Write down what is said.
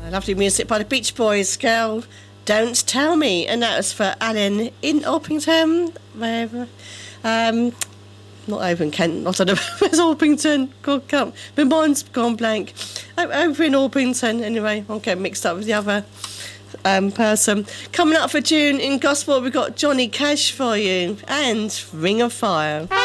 Lovely music by the Beach Boys, Girl, Don't Tell Me. And that was for Alan in Orpington, wherever. Not over in Kent, I don't know where's Orpington. God, can't. My mind's gone blank. Over in Orpington, anyway. I'll get mixed up with the other person. Coming up for June in Gospel, we've got Johnny Cash for you and Ring of Fire.